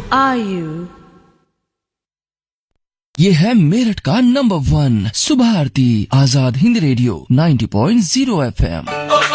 are you? ये है मेरठ का नंबर 1 सुबह आरती आजाद हिंद रेडियो 90.0 FM।